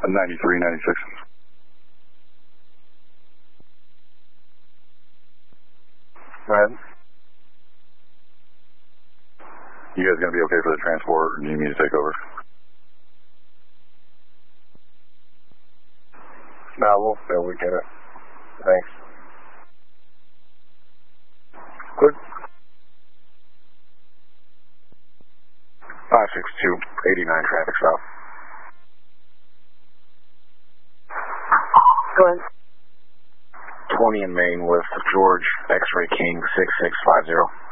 93, 96. Go ahead. You guys going to be okay for the transport, or do you need me to take over? No, we'll get it. Thanks. Good. 562, 89 traffic stop. Go ahead. 20 in Maine with George X-Ray King 6650.